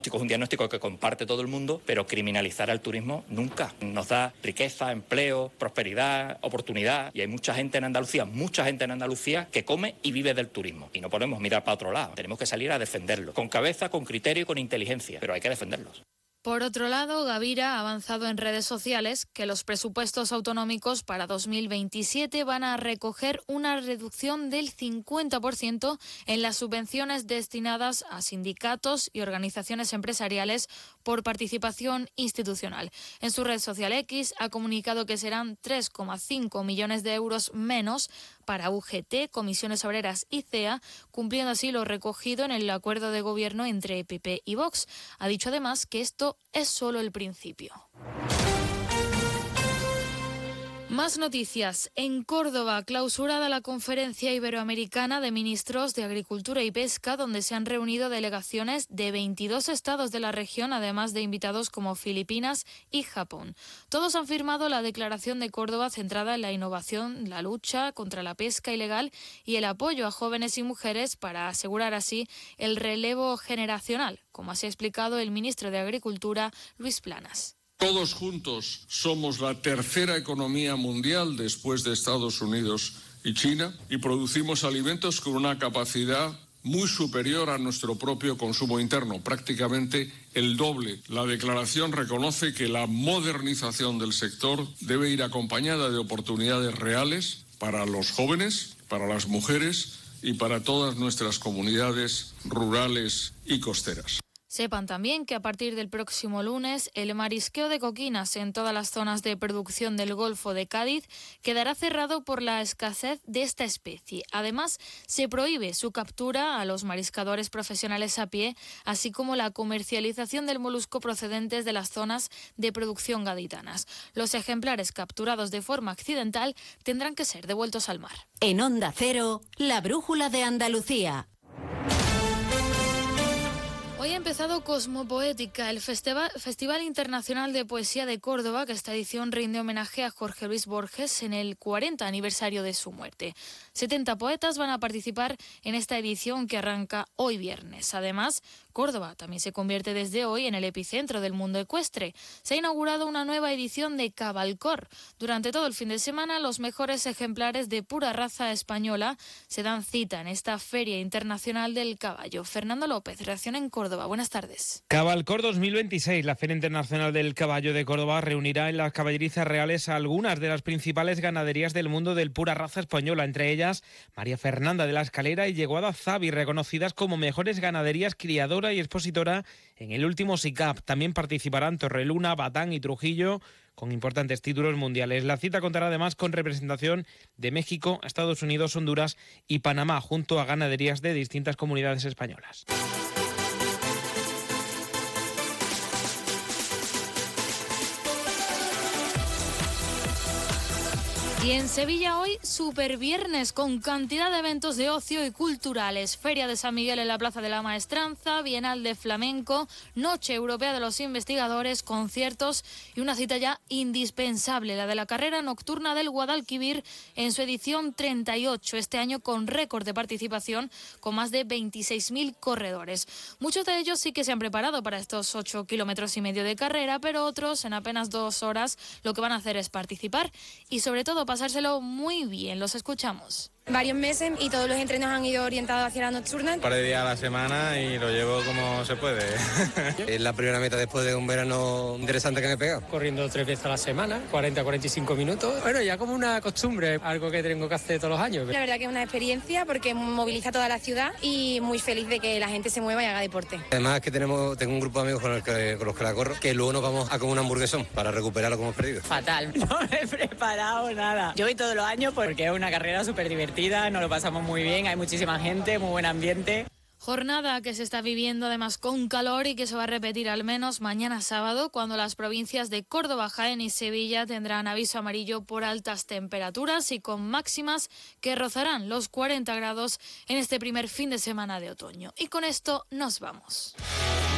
Es un diagnóstico que comparte todo el mundo, pero criminalizar al turismo nunca. Nos da riqueza, empleo, prosperidad, oportunidad, y hay mucha gente en Andalucía que come y vive del turismo. Y no podemos mirar para otro lado, tenemos que salir a defenderlo, con cabeza, con criterio y con inteligencia, pero hay que defenderlos. Por otro lado, Gavira ha avanzado en redes sociales que los presupuestos autonómicos para 2027 van a recoger una reducción del 50% en las subvenciones destinadas a sindicatos y organizaciones empresariales por participación institucional. En su red social X ha comunicado que serán 3,5 millones de euros menos para UGT, Comisiones Obreras y CEA, cumpliendo así lo recogido en el acuerdo de gobierno entre PP y Vox. Ha dicho además que esto es solo el principio. Más noticias. En Córdoba, clausurada la Conferencia Iberoamericana de Ministros de Agricultura y Pesca, donde se han reunido delegaciones de 22 estados de la región, además de invitados como Filipinas y Japón. Todos han firmado la Declaración de Córdoba centrada en la innovación, la lucha contra la pesca ilegal y el apoyo a jóvenes y mujeres para asegurar así el relevo generacional, como así ha explicado el ministro de Agricultura, Luis Planas. Todos juntos somos la tercera economía mundial después de Estados Unidos y China y producimos alimentos con una capacidad muy superior a nuestro propio consumo interno, prácticamente el doble. La declaración reconoce que la modernización del sector debe ir acompañada de oportunidades reales para los jóvenes, para las mujeres y para todas nuestras comunidades rurales y costeras. Sepan también que a partir del próximo lunes el marisqueo de coquinas en todas las zonas de producción del Golfo de Cádiz quedará cerrado por la escasez de esta especie. Además, se prohíbe su captura a los mariscadores profesionales a pie, así como la comercialización del molusco procedentes de las zonas de producción gaditanas. Los ejemplares capturados de forma accidental tendrán que ser devueltos al mar. En Onda Cero, la brújula de Andalucía. Hoy ha empezado Cosmopoética, el Festival Internacional de Poesía de Córdoba, que esta edición rinde homenaje a Jorge Luis Borges en el 40 aniversario de su muerte. 70 poetas van a participar en esta edición que arranca hoy viernes. Además, Córdoba también se convierte desde hoy en el epicentro del mundo ecuestre. Se ha inaugurado una nueva edición de Cabalcor. Durante todo el fin de semana, los mejores ejemplares de pura raza española se dan cita en esta Feria Internacional del Caballo. Fernando López, reacción en Córdoba. Buenas tardes. Cabalcor 2026, la Feria Internacional del Caballo de Córdoba reunirá en las caballerizas reales a algunas de las principales ganaderías del mundo del pura raza española, entre ellas María Fernanda de la Escalera y Yeguada Zavi, reconocidas como mejores ganaderías criadora y expositora en el último SICAP. También participarán Torreluna, Batán y Trujillo, con importantes títulos mundiales. La cita contará además con representación de México, Estados Unidos, Honduras y Panamá, junto a ganaderías de distintas comunidades españolas. Y en Sevilla hoy, super viernes, con cantidad de eventos de ocio y culturales. Feria de San Miguel en la Plaza de la Maestranza, Bienal de Flamenco, Noche Europea de los Investigadores, conciertos y una cita ya indispensable, la de la carrera nocturna del Guadalquivir en su edición 38, este año con récord de participación, con más de 26.000 corredores. Muchos de ellos sí que se han preparado para estos 8,5 kilómetros de carrera, pero otros en apenas 2 horas lo que van a hacer es participar y sobre todo pasárselo muy bien. Los escuchamos. Varios meses y todos los entrenos han ido orientados hacia la nocturna. Un par de días a la semana y lo llevo como se puede. Es la primera meta después de un verano interesante que me he pegado. Corriendo 3 veces a la semana, 40-45 minutos. Bueno, ya como una costumbre, algo que tengo que hacer todos los años. La verdad que es una experiencia porque moviliza a toda la ciudad y muy feliz de que la gente se mueva y haga deporte. Además que tengo un grupo de amigos con los que la corro, que luego nos vamos a comer un hamburguesón para recuperar lo que hemos perdido. Fatal, no me he preparado nada. Yo voy todos los años porque es una carrera súper divertida. Nos lo pasamos muy bien, hay muchísima gente, muy buen ambiente. Jornada que se está viviendo además con calor y que se va a repetir al menos mañana sábado, cuando las provincias de Córdoba, Jaén y Sevilla tendrán aviso amarillo por altas temperaturas y con máximas que rozarán los 40 grados en este primer fin de semana de otoño. Y con esto nos vamos.